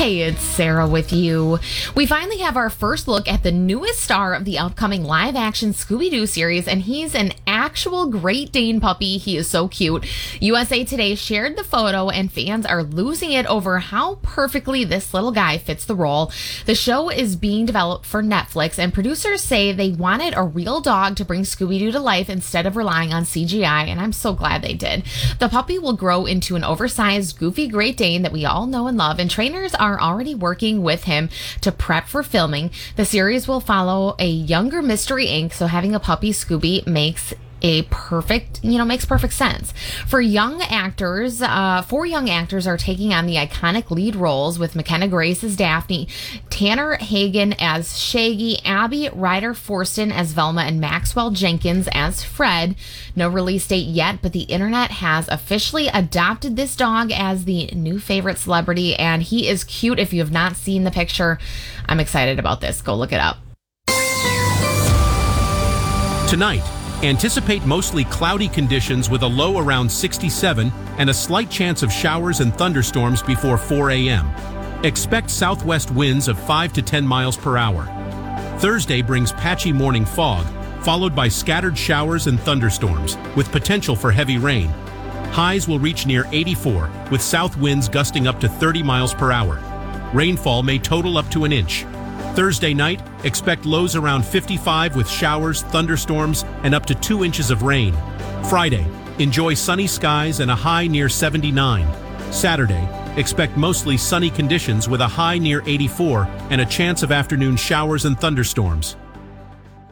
Hey, it's Sarah with you. We finally have our first look at the newest star of the upcoming live-action Scooby-Doo series, and he's an actual Great Dane puppy. He is so cute. USA Today shared the photo, and fans are losing it over how perfectly this little guy fits the role. The show is being developed for Netflix, and producers say they wanted a real dog to bring Scooby-Doo to life instead of relying on CGI, and I'm so glad they did. The puppy will grow into an oversized, goofy Great Dane that we all know and love, and trainers are already working with him to prep for filming. The series will follow a younger Mystery Inc., so having a puppy Scooby makes perfect sense. Four young actors are taking on the iconic lead roles, with McKenna Grace as Daphne, Tanner Hagen as Shaggy, Abby Ryder Forston as Velma, and Maxwell Jenkins as Fred. No release date yet, but the internet has officially adopted this dog as the new favorite celebrity, and he is cute. If you have not seen the picture, I'm excited about this. Go look it up. Tonight, anticipate mostly cloudy conditions with a low around 67 and a slight chance of showers and thunderstorms before 4 a.m. Expect southwest winds of 5 to 10 miles per hour. Thursday brings patchy morning fog, followed by scattered showers and thunderstorms, with potential for heavy rain. Highs will reach near 84, with south winds gusting up to 30 miles per hour. Rainfall may total up to an inch. Thursday night, expect lows around 55 with showers, thunderstorms, and up to 2 inches of rain. Friday, enjoy sunny skies and a high near 79. Saturday, expect mostly sunny conditions with a high near 84 and a chance of afternoon showers and thunderstorms.